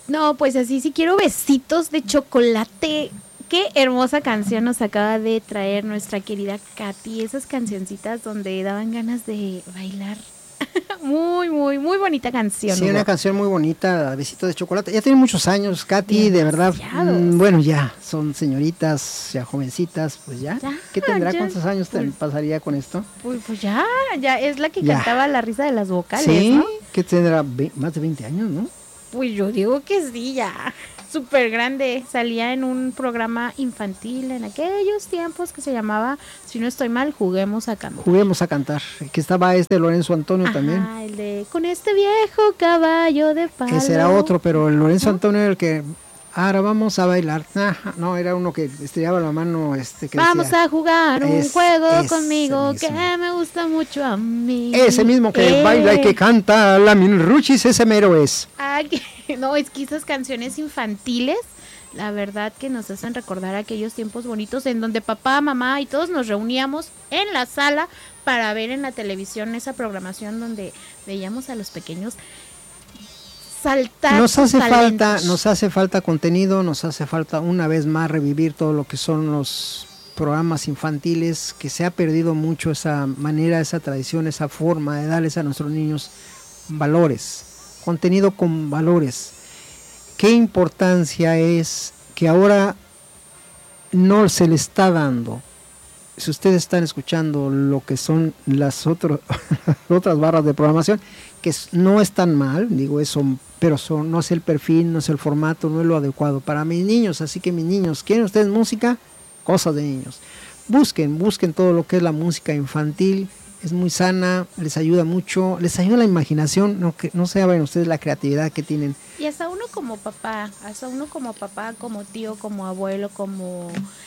No, pues así sí quiero besitos de chocolate. Qué hermosa canción nos acaba de traer nuestra querida Katy. Esas cancioncitas donde daban ganas de bailar. Muy, muy, muy bonita canción. Sí, una canción muy bonita, Besitos de Chocolate. Ya tiene muchos años, Katy, de verdad. Bueno, ya, son señoritas, ya jovencitas, pues ya. ¿Qué tendrá? Ya, ¿cuántos años pasaría con esto? Pues ya es la que cantaba La risa de las vocales, sí, ¿no? ¿Qué tendrá? Más de 20 años, ¿no? Pues yo digo que sí, ya. Súper grande. Salía en un programa infantil en aquellos tiempos que se llamaba, si no estoy mal, Juguemos a Cantar. Juguemos a Cantar. Que estaba Lorenzo Antonio también. Ah, el de Con este viejo caballo de palo. Ese era otro, pero el Lorenzo Antonio era el que... Ahora vamos a bailar. No, era uno que estiraba la mano. Que vamos decía, a jugar un juego conmigo que me gusta mucho a mí. Ese mismo que baila y que canta la Minruchis, ese mero es. No, es que esas canciones infantiles, la verdad que nos hacen recordar aquellos tiempos bonitos en donde papá, mamá y todos nos reuníamos en la sala para ver en la televisión esa programación donde veíamos a los pequeños saltar. Nos hace falta contenido, nos hace falta una vez más revivir todo lo que son los programas infantiles, que se ha perdido mucho esa manera, esa tradición, esa forma de darles a nuestros niños valores, contenido con valores. Qué importancia es que ahora no se le está dando. Si ustedes están escuchando lo que son las otras barras de programación, que no están mal, digo eso, pero no es el perfil, no es el formato, no es lo adecuado para mis niños. Así que mis niños, ¿quieren ustedes música? Cosas de niños. Busquen todo lo que es la música infantil, es muy sana, les ayuda mucho, les ayuda la imaginación, no saben ustedes la creatividad que tienen. Y hasta uno como papá, como tío, como abuelo, como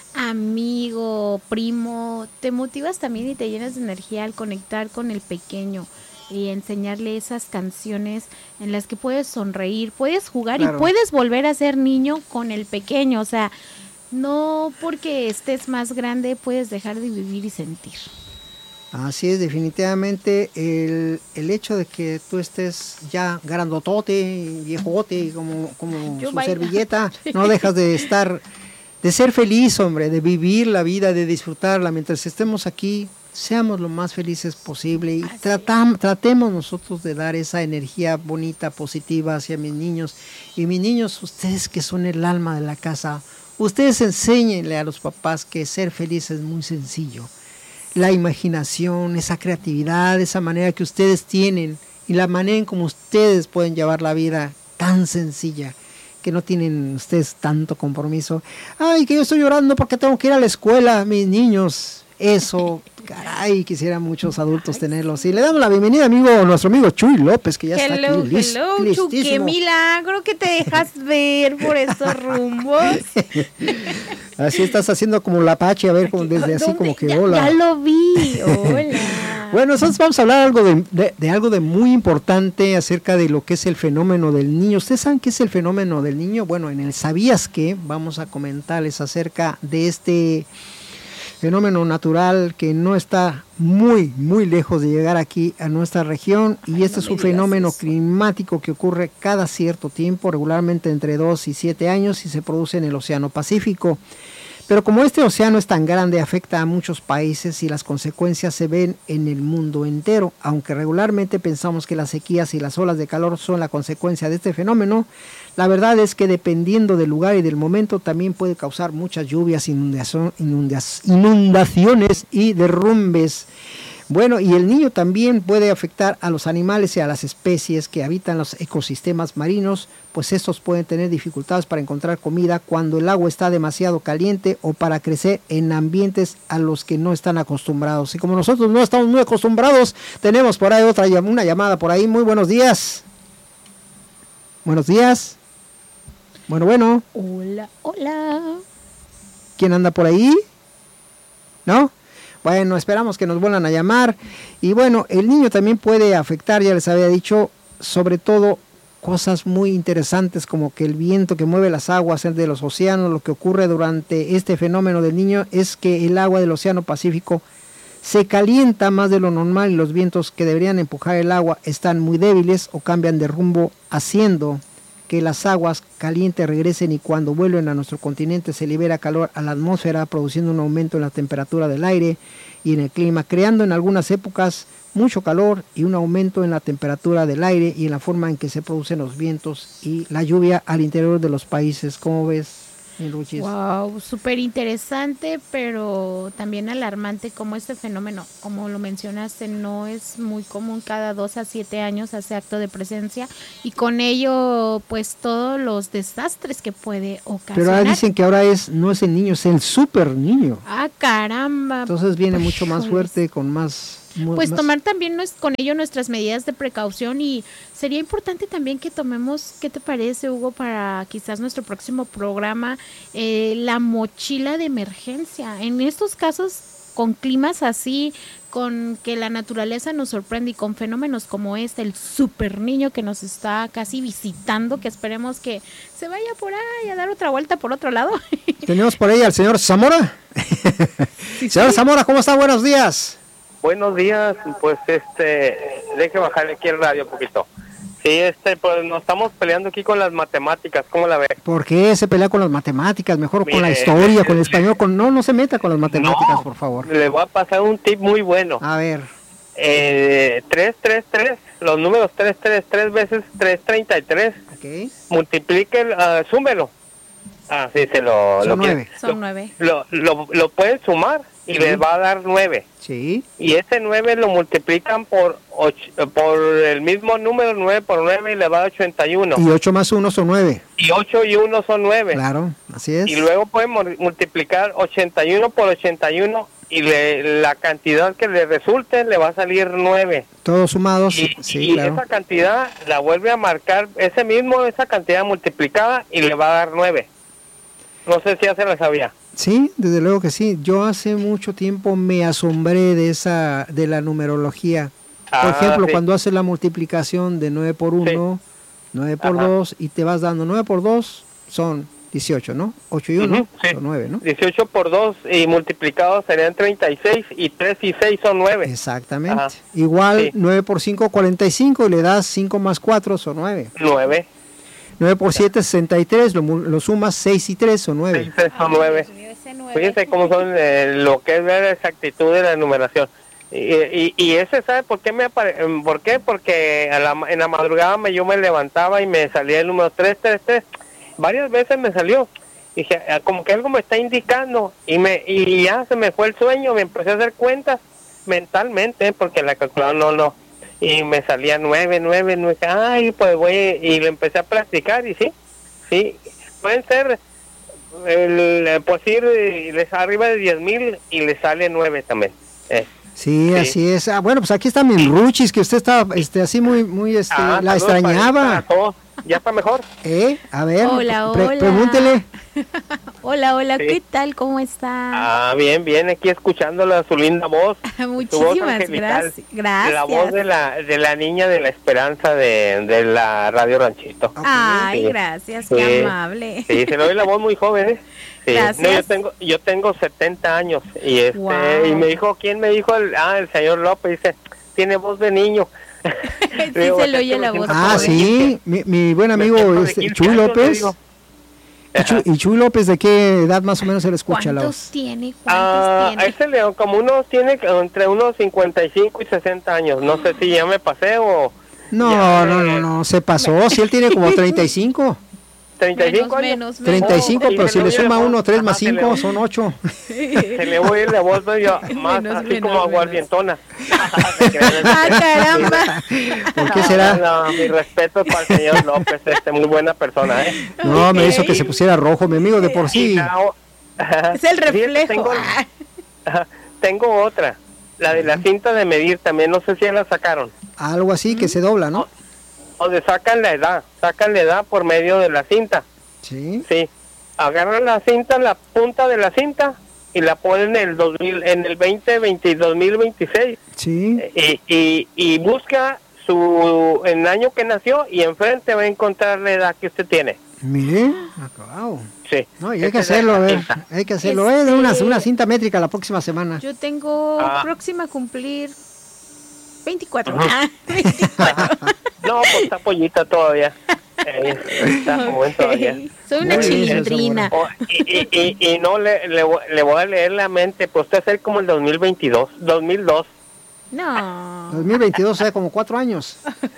amigo, primo, te motivas también y te llenas de energía al conectar con el pequeño y enseñarle esas canciones en las que puedes sonreír, puedes jugar, claro, y puedes volver a ser niño con el pequeño. O sea, no porque estés más grande puedes dejar de vivir y sentir. Así es, definitivamente el hecho de que tú estés ya grandotote, viejote, como su servilleta, no dejas de ser feliz, hombre, de vivir la vida, de disfrutarla. Mientras estemos aquí, seamos lo más felices posible y tratemos nosotros de dar esa energía bonita, positiva hacia mis niños. Y mis niños, ustedes que son el alma de la casa, ustedes enséñenle a los papás que ser feliz es muy sencillo. La imaginación, esa creatividad, esa manera que ustedes tienen y la manera en como ustedes pueden llevar la vida tan sencilla, que no tienen ustedes tanto compromiso. Ay, que yo estoy llorando porque tengo que ir a la escuela, mis niños. Eso, caray, quisiera muchos adultos tenerlos. Y le damos la bienvenida a nuestro amigo Chuy López, que ya está aquí listísimo. Chu, qué milagro que te dejas ver por estos rumbos. Así estás haciendo como la Apache, a ver, desde así como que hola. Ya lo vi, hola. Bueno, nosotros vamos a hablar de algo de muy importante acerca de lo que es el fenómeno del niño. ¿Ustedes saben qué es el fenómeno del niño? Bueno, en el ¿Sabías qué? Vamos a comentarles acerca de este fenómeno natural que no está muy, muy lejos de llegar aquí a nuestra región. Y este es un fenómeno climático que ocurre cada cierto tiempo, regularmente entre 2 y 7 años, y se produce en el Océano Pacífico. Pero como este océano es tan grande, afecta a muchos países y las consecuencias se ven en el mundo entero. Aunque regularmente pensamos que las sequías y las olas de calor son la consecuencia de este fenómeno, la verdad es que dependiendo del lugar y del momento también puede causar muchas lluvias, inundaciones y derrumbes. Bueno, y el niño también puede afectar a los animales y a las especies que habitan los ecosistemas marinos, pues estos pueden tener dificultades para encontrar comida cuando el agua está demasiado caliente o para crecer en ambientes a los que no están acostumbrados. Y como nosotros no estamos muy acostumbrados, tenemos por ahí una llamada por ahí. Muy buenos días. Buenos días. Bueno. Hola. ¿Quién anda por ahí? ¿No? Bueno, esperamos que nos vuelvan a llamar. Y bueno, el niño también puede afectar, ya les había dicho, sobre todo cosas muy interesantes como que el viento que mueve las aguas de los océanos. Lo que ocurre durante este fenómeno del niño es que el agua del Océano Pacífico se calienta más de lo normal y los vientos que deberían empujar el agua están muy débiles o cambian de rumbo, haciendo que las aguas calientes regresen y cuando vuelven a nuestro continente se libera calor a la atmósfera, produciendo un aumento en la temperatura del aire y en el clima, creando en algunas épocas mucho calor y un aumento en la temperatura del aire y en la forma en que se producen los vientos y la lluvia al interior de los países. ¿Cómo ves, Ruchis? Wow, súper interesante, pero también alarmante como este fenómeno, como lo mencionaste, no es muy común, cada 2 a 7 años hace acto de presencia y con ello pues todos los desastres que puede ocasionar. Pero ahora dicen que ahora no es el niño, es el super niño. Ah, caramba. Entonces viene mucho más fuerte, con más... Pues tomar también con ello nuestras medidas de precaución y sería importante también que tomemos, ¿qué te parece, Hugo, para quizás nuestro próximo programa, la mochila de emergencia? En estos casos, con climas así, con que la naturaleza nos sorprende y con fenómenos como el super niño que nos está casi visitando, que esperemos que se vaya por ahí a dar otra vuelta por otro lado. Tenemos por ahí al señor Zamora. Sí, señor Zamora, ¿cómo está? Buenos días. Buenos días, pues deje bajarle aquí el radio un poquito. Sí, pues nos estamos peleando aquí con las matemáticas, ¿cómo la ve? ¿Por qué se pelea con las matemáticas? Mejor con la historia, con el español, no se meta con las matemáticas, no, por favor. Le voy a pasar un tip muy bueno. A ver. 333, los números 333 veces 333. Ok. Multiplique, súmelo. Ah, sí, Son 9. Son 9. Lo pueden sumar y les va a dar 9. Sí. Y ese 9 lo multiplican por el mismo número, 9 por 9, y le va a dar 81. Y 8 más 1 son 9. Y 8 y 1 son 9. Claro, así es. Y luego pueden multiplicar 81 por 81 y la cantidad que le resulte le va a salir 9. Todos sumados, sí, y claro. Esa cantidad la vuelve a marcar esa cantidad multiplicada y le va a dar 9. No sé si ya se la sabía. Sí, desde luego que sí. Yo hace mucho tiempo me asombré de la numerología. Por ejemplo, sí, cuando haces la multiplicación de 9 por 1, sí, 9 por 2, y te vas dando 9 por 2 son 18, ¿no? 8 y 1 sí, son 9, ¿no? 18 por 2 y multiplicados serían 36 y 3 y 6 son 9. Exactamente. Ajá. Igual, sí, 9 por 5, 45 y le das 5 más 4 son 9. 9. 9 por 7, 63, lo sumas, 6 y 3 son 9. 6 son 9. Fíjense cómo son lo que es la exactitud de la numeración. Y ese, ¿sabe por qué? ¿Por qué? Porque en la madrugada yo me levantaba y me salía el número 333. Varias veces me salió. Dije, como que algo me está indicando. Y ya se me fue el sueño, me empecé a hacer cuentas mentalmente, porque la calculadora no. Y me salía 9. Ay, pues y le empecé a practicar y sí. Pueden ser, pues ir arriba de 10,000 y le sale 9 también. Sí, así es. Bueno, pues aquí está mi Ruchis, que usted está así muy la extrañaba. ¿Ya está mejor? A ver, hola. Pregúntele. Hola, sí, ¿qué tal? ¿Cómo está? Bien, aquí escuchándola, su linda voz. Muchísimas gracias. La voz de la niña de la esperanza de la Radio Ranchito. Okay. Ay, sí, gracias, qué amable. Sí, se le oye la voz muy joven, ¿eh? Sí. Gracias. No, yo tengo 70 años y wow. Y me dijo, ¿quién me dijo? El señor López, dice, tiene voz de niño. Sí, se le oye la voz. Sí, mi buen amigo Chuy López. ¿Y Chuy López de qué edad más o menos se le escucha la voz? ¿Cuántos tiene? Ese León, como tiene entre unos 55 y 60 años. No sé si ya me pasé o... No, se pasó. Si él tiene como 35. 35 años. Menos. 35, pero si le suma 1, 3 más 5 son 8. Se le voy a ir la voz más así como aguardientona. Caramba. ¿Por qué será? No, mi respeto para el señor López, muy buena persona, ¿eh? No, me hizo que se pusiera rojo, mi amigo, de por sí. Es el reflejo. Tengo otra, la de la cinta de medir también, no sé si ya la sacaron. Algo así, que se dobla, ¿no? Donde sacan la edad por medio de la cinta. Sí. Agarran la cinta, la punta de la cinta y la ponen en el 2026. Sí. Y busca el año que nació y enfrente va a encontrar la edad que usted tiene. Mire, acabado. Sí. No, y hay que hacerlo, hay que hacerlo. Una cinta métrica la próxima semana. Yo tengo próxima a cumplir 24. 24. No, pues está pollita todavía. Está joven todavía. Soy una chilindrina. Y no le voy a leer la mente, pues usted es como el 2002. No. 2022, o sea, como 4 años.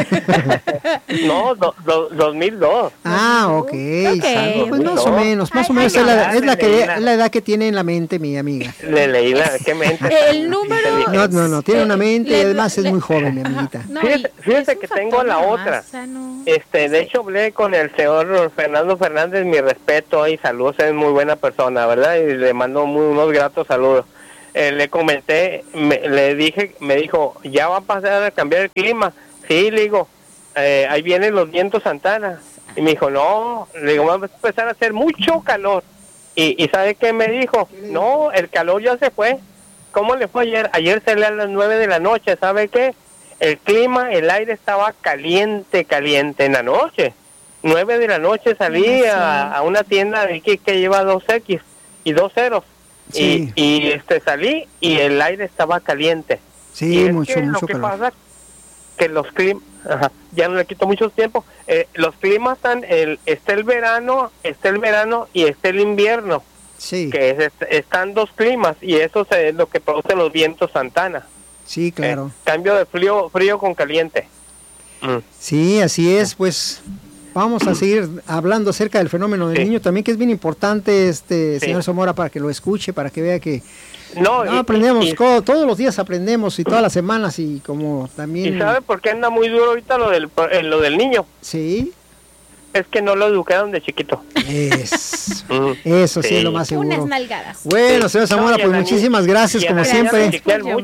No, 2002. Ah, ok. Pues más o menos es la edad que tiene en la mente mi amiga. Le leí qué mente. El número. No, tiene una mente y además es muy joven, mi amiguita. No, fíjese que tengo la otra. De hecho hablé con el señor Fernando Fernández, mi respeto y saludos, es muy buena persona, ¿verdad? Y le mando unos gratos saludos. Le comenté, me dijo, ya va a pasar a cambiar el clima. Sí, le digo, ahí vienen los vientos Santana. Y me dijo, no, le digo, va a empezar a hacer mucho calor. Y ¿sabe qué me dijo? No, el calor ya se fue. ¿Cómo le fue ayer? Ayer salí a las 9 de la noche, ¿sabe qué? El clima, el aire estaba caliente en la noche. 9 de la noche salí a una tienda de aquí que lleva 2X y 2 ceros. Sí. Y salí y el aire estaba caliente. Sí, y mucho lo que calor. pasa que los climas, ya no le quito mucho tiempo, los climas está el verano y está el invierno. Sí. Que están dos climas y eso es lo que produce los vientos Santana. Sí, claro. Cambio de frío con caliente. Sí, así es, pues vamos a seguir hablando acerca del fenómeno del niño también, que es bien importante, señor Zamora, para que lo escuche, para que vea que aprendemos, todos los días aprendemos y todas las semanas y como también... ¿Y sabe por qué anda muy duro ahorita lo del niño? Sí. Es que no lo educaron de chiquito. Eso sí es lo más seguro. Unas nalgadas. Bueno, señor Zamora, pues muchísimas gracias, como siempre.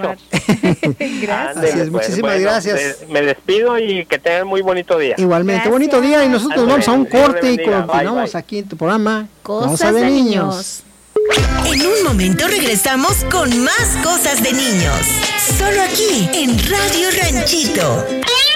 Gracias. Así es, muchísimas gracias. Me despido y que tengan muy bonito día. Igualmente, bonito día, y nosotros vamos a un corte y continuamos aquí en tu programa Cosas de Niños. En un momento regresamos con más Cosas de Niños. Solo aquí en Radio Ranchito.